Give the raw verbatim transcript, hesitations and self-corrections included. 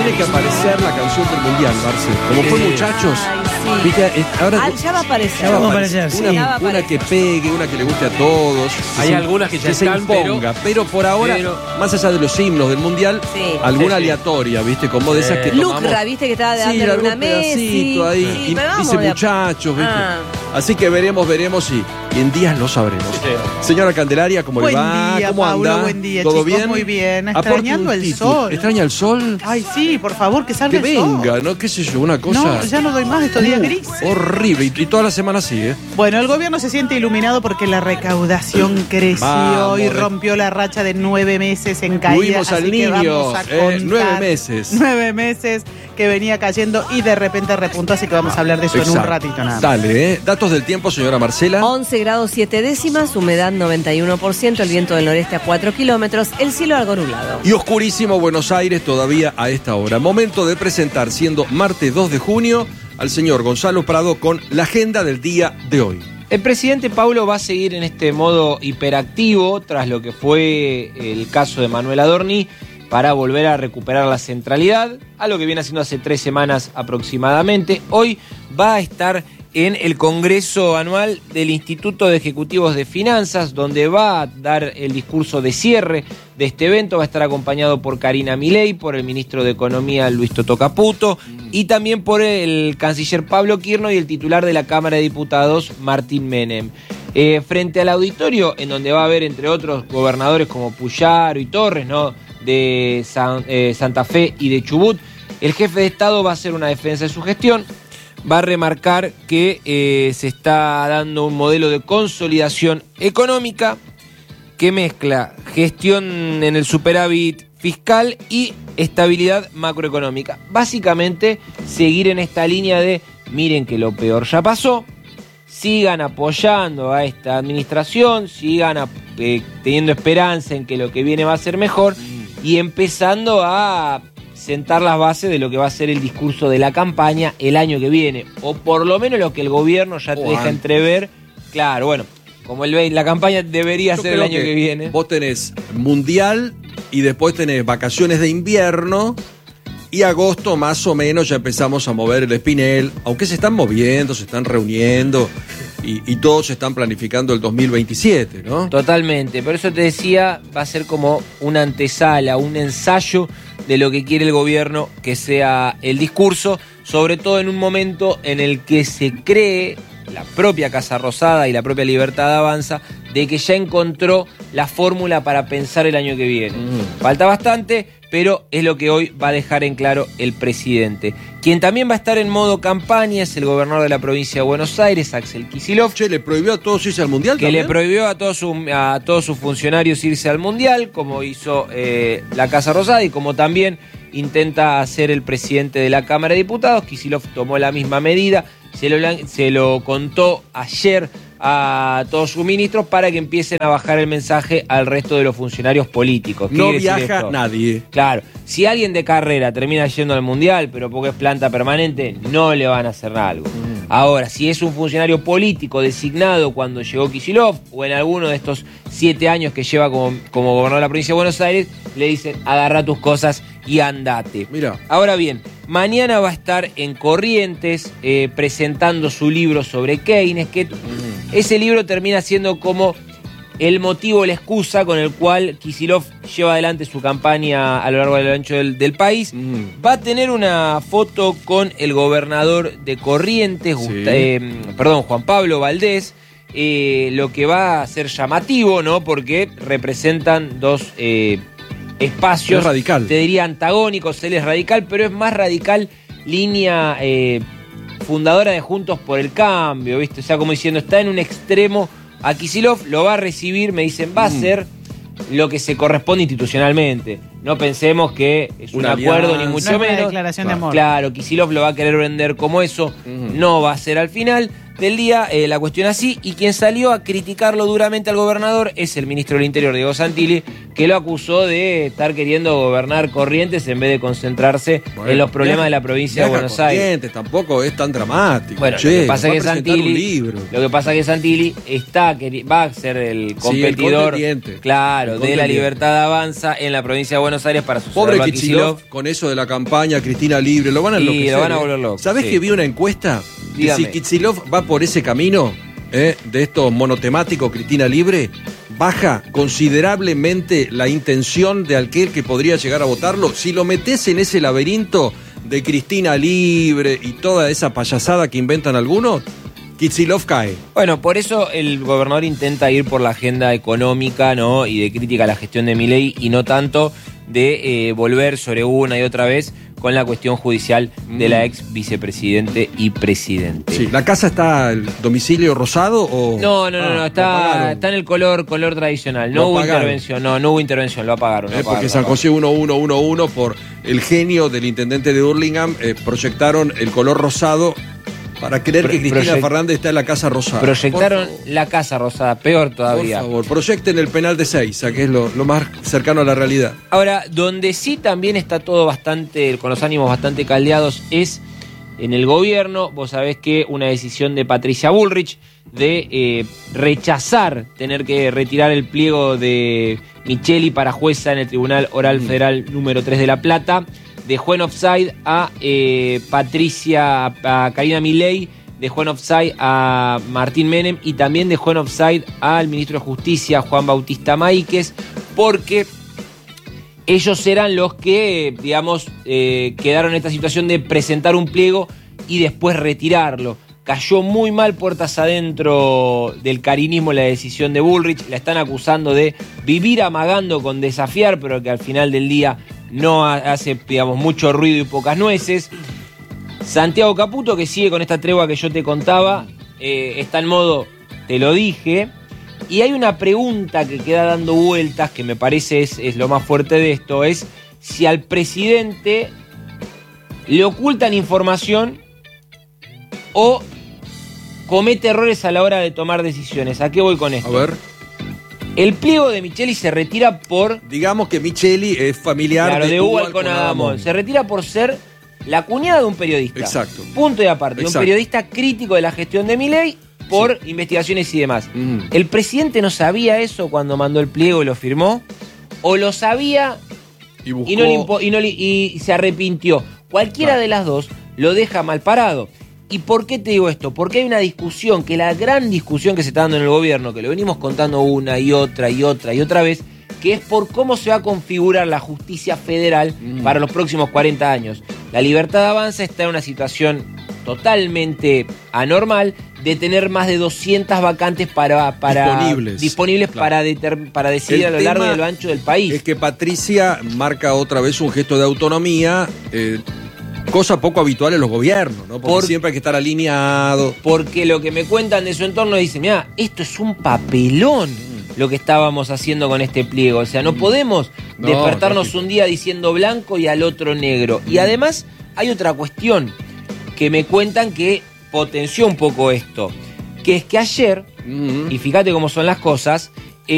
tiene que aparecer la canción del Mundial, Marce. Como fue Muchachos. Ay, sí. ¿Viste? Es- Ahora Ah, ya va a aparecer. ya va a va a aparecer. aparecer, Una, sí. Ya va a una aparecer. que pegue, una que le guste a todos. Hay se- algunas que ya que se están, pero- imponga, pero, por ahora, pero- más allá de los himnos del Mundial, Sí. alguna Sí, sí. aleatoria, ¿viste? Como de esas que tomamos. Lucra, viste que estaba Sí, dándole algún una Messi. pedacito ahí. Sí, y pero vamos dice de a- Muchachos, ¿viste? Ah. Así que veremos, veremos y, y en días lo sabremos. Sí. Señora Candelaria, ¿cómo Buen le va? día, ¿Cómo Paulo, anda? buen día, ¿Todo chicos, bien? muy bien. Aporte Extrañando un el título. sol. ¿Extraña el sol? Ay, sí, por favor, que salga Que el sol. venga, ¿no? ¿Qué sé yo? Una cosa No, ya no doy más estos días grises. horrible. Y, y toda la semana así, ¿eh? Bueno, el gobierno se siente iluminado porque la recaudación creció Vamos, y de- rompió la racha de nueve meses en caída. Incluimos al así que niño, vamos a eh, contar nueve meses. Nueve meses que venía cayendo y de repente repuntó, así que vamos a hablar de eso en un Exacto. ratito nada más. Dale, ¿eh? Datos del tiempo, señora Marcela. once grados siete décimas, humedad noventa y uno por ciento, el viento del noreste a cuatro kilómetros, el cielo algo nublado. Y oscurísimo Buenos Aires todavía a esta hora. Momento de presentar, siendo martes dos de junio, al señor Gonzalo Prado con la agenda del día de hoy. El presidente Paulo va a seguir en este modo hiperactivo tras lo que fue el caso de Manuel Adorni para volver a recuperar la centralidad, algo que viene haciendo hace tres semanas aproximadamente. Hoy va a estar en el Congreso Anual del Instituto de Ejecutivos de Finanzas, donde va a dar el discurso de cierre de este evento. Va a estar acompañado por Karina Milei, por el ministro de Economía Luis Toto Caputo y también por el canciller Pablo Quirno y el titular de la Cámara de Diputados, Martín Menem. Eh, frente al auditorio, en donde va a haber, entre otros, gobernadores como Puyaro y Torres, ¿no?, de San- eh, Santa Fe y de Chubut, el jefe de Estado va a hacer una defensa de su gestión. Va a remarcar que eh, se está dando un modelo de consolidación económica que mezcla gestión en el superávit fiscal y estabilidad macroeconómica. Básicamente, seguir en esta línea de miren que lo peor ya pasó, sigan apoyando a esta administración, sigan a- eh, teniendo esperanza en que lo que viene va a ser mejor y empezando a sentar las bases de lo que va a ser el discurso de la campaña el año que viene, o por lo menos lo que el gobierno ya te O deja antes. entrever. Claro, bueno, como el ve- la campaña debería Yo ser el creo año que, viene. Vos tenés mundial y después tenés vacaciones de invierno y agosto más o menos ya empezamos a mover el espinel, aunque se están moviendo, se están reuniendo y, y todos están planificando el dos mil veintisiete, ¿no? Totalmente, por eso te decía, va a ser como una antesala, un ensayo de lo que quiere el gobierno que sea el discurso, sobre todo en un momento en el que se cree, la propia Casa Rosada y la propia Libertad Avanza, de que ya encontró la fórmula para pensar el año que viene. Mm. Falta bastante, pero es lo que hoy va a dejar en claro el presidente. Quien también va a estar en modo campaña es el gobernador de la provincia de Buenos Aires, Axel Kicillof, Che, ¿le prohibió a todos irse al mundial que también? le prohibió a todos, sus, a todos sus funcionarios irse al Mundial, como hizo eh, la Casa Rosada y como también intenta hacer el presidente de la Cámara de Diputados. Kicillof tomó la misma medida, se lo, lan- se lo contó ayer a todos sus ministros para que empiecen a bajar el mensaje al resto de los funcionarios políticos. ¿Qué No quiere decir viaja esto? nadie. Claro, si alguien de carrera termina yendo al Mundial, pero porque es planta permanente, no le van a hacer algo. Ahora, si es un funcionario político designado cuando llegó Kicillof, o en alguno de estos siete años que lleva como, como gobernador de la provincia de Buenos Aires, le dicen, agarra tus cosas y andate. Mira. Ahora bien, mañana va a estar en Corrientes eh, presentando su libro sobre Keynes, que ese libro termina siendo como el motivo, la excusa con el cual Kicillof lleva adelante su campaña a lo largo y a lo ancho del, del país. Mm. Va a tener una foto con el gobernador de Corrientes, Sí. Gust- eh, perdón, Juan Pablo Valdés, eh, lo que va a ser llamativo, ¿no? Porque representan dos eh, espacios, Es radical. te diría antagónicos. Él es radical, pero es más radical línea eh, fundadora de Juntos por el Cambio, ¿viste? O sea, como diciendo, está en un extremo. A Kicillof lo va a recibir, me dicen, va a Mm. ser lo que se corresponde institucionalmente. No pensemos que es un Una acuerdo, alianza. ni mucho No es una menos. declaración de amor. Claro, Kicillof lo va a querer vender como eso. Ujú. No va a ser al final. del día, eh, la cuestión así, y quien salió a criticarlo duramente al gobernador es el ministro del Interior, Diego Santilli, que lo acusó de estar queriendo gobernar Corrientes en vez de concentrarse Bueno, en los problemas viaja, de la provincia de Buenos Aires. Tampoco es tan dramático. Bueno, che, lo que pasa va que a presentar Santilli, un libro. lo que pasa que Santilli está queri- va a ser el competidor, sí, el contendiente. claro, El de la contendiente. Libertad Avanza en la provincia de Buenos Aires para suceder Pobre a Kicillof, con eso de la campaña Cristina Libre, lo van a Y enloquecer. lo van a ¿eh? volver loco, ¿Sabés sí. que vi una encuesta? Que Dígame. si Kicillof va por ese camino, ¿eh? de estos monotemáticos Cristina Libre, baja considerablemente la intención de aquel que podría llegar a votarlo. Si lo metés en ese laberinto de Cristina Libre y toda esa payasada que inventan algunos, Kicillof cae. Bueno, por eso el gobernador intenta ir por la agenda económica, ¿no? Y de crítica a la gestión de Milei y no tanto de eh, volver sobre una y otra vez con la cuestión judicial de la ex vicepresidente y presidente. Sí, ¿la casa está el domicilio rosado o...? No, no, no, Ah, no, lo está, apagaron. está en el color, color tradicional. No Lo hubo apagaron. intervención, no, no hubo intervención, lo apagaron. Lo Eh, apagaron porque lo San apagaron. José uno uno uno uno por el genio del intendente de Hurlingham eh, proyectaron el color rosado para creer Pro- que Cristina proyec- Fernández está en la Casa Rosada. Proyectaron Por favor, la Casa Rosada, peor todavía. por favor, proyecten el penal de Seiza, que es lo, lo más cercano a la realidad. Ahora, donde sí también está todo bastante, con los ánimos bastante caldeados, es en el gobierno. Vos sabés que una decisión de Patricia Bullrich de eh, rechazar tener que retirar el pliego de Micheli para jueza en el Tribunal Oral Federal número tres de La Plata, dejó en offside a eh, Patricia, a Karina Milei, dejó en offside a Martín Menem y también dejó en offside al ministro de Justicia, Juan Bautista Máiquez, porque ellos eran los que, digamos, eh, quedaron en esta situación de presentar un pliego y después retirarlo. Cayó muy mal puertas adentro del carinismo la decisión de Bullrich. La están acusando de vivir amagando con desafiar, pero que al final del día no hace, digamos, mucho ruido y pocas nueces. Santiago Caputo, que sigue con esta tregua que yo te contaba, eh, está en modo, te lo dije. Y hay una pregunta que queda dando vueltas, que me parece es, es lo más fuerte de esto, es si al presidente le ocultan información o comete errores a la hora de tomar decisiones. ¿A qué voy con A esto? ver, El pliego de Micheli se retira por... digamos que Micheli es familiar Claro, de Hugo Alcon Alconadamón. Se retira por ser la cuñada de un periodista. Exacto. Punto y aparte. Exacto. Un periodista crítico de la gestión de Milei por investigaciones y demás. Mm. ¿El presidente no sabía eso cuando mandó el pliego y lo firmó? ¿O lo sabía Y, buscó... y, no le impo- y, no le- y se arrepintió? Cualquiera Claro. de las dos lo deja mal parado. ¿Y por qué te digo esto? Porque hay una discusión, que la gran discusión que se está dando en el gobierno, que lo venimos contando una y otra y otra y otra vez, que es por cómo se va a configurar la justicia federal Mm. para los próximos cuarenta años. La Libertad Avanza está en una situación totalmente anormal de tener más de doscientas vacantes para, para Disponibles. disponibles Claro. para, deter- para decidir El a lo largo y tema a lo ancho del país. Es que Patricia marca otra vez un gesto de autonomía, eh, cosa poco habitual en los gobiernos, ¿no? Porque Por- siempre hay que estar alineado. Porque lo que me cuentan de su entorno dicen, mira, esto es un papelón lo que estábamos haciendo con este pliego. O sea, no podemos No, despertarnos lógico. un día diciendo blanco y al otro negro. Y además hay otra cuestión que me cuentan que potenció un poco esto, que es que ayer, Mm. y fíjate cómo son las cosas,